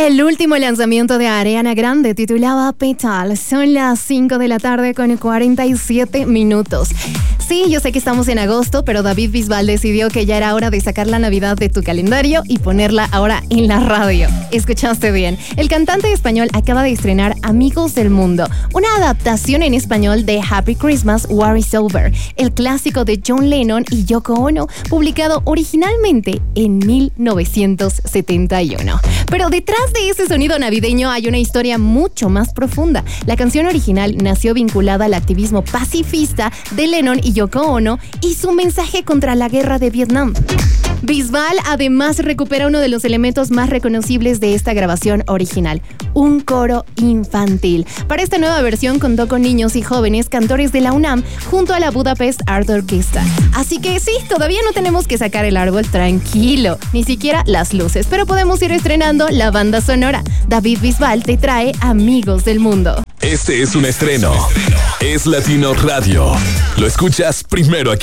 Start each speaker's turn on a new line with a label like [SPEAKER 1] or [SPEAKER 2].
[SPEAKER 1] El último lanzamiento de Ariana Grande titulaba Petal. Son las 5 de la tarde con 47 minutos. Sí, yo sé que estamos en agosto, pero David Bisbal decidió que ya era hora de sacar la Navidad de tu calendario y ponerla ahora en la radio. Escuchaste bien. El cantante español acaba de estrenar Amigos del Mundo, una adaptación en español de Happy Christmas, War is Over, el clásico de John Lennon y Yoko Ono, publicado originalmente en 1971. Pero detrás de ese sonido navideño hay una historia mucho más profunda. La canción original nació vinculada al activismo pacifista de Lennon y Yoko Ono y su mensaje contra la guerra de Vietnam. Bisbal además recupera uno de los elementos más reconocibles de esta grabación original, un coro infantil. Para esta nueva versión contó con niños y jóvenes cantores de la UNAM junto a la Budapest Art Orchestra. Así que sí, todavía no tenemos que sacar el árbol, tranquilo, ni siquiera las luces, pero podemos ir estrenando la banda sonora. David Bisbal te trae Amigos del Mundo.
[SPEAKER 2] Este es un estreno. Es Latino Radio. Lo escuchas primero aquí.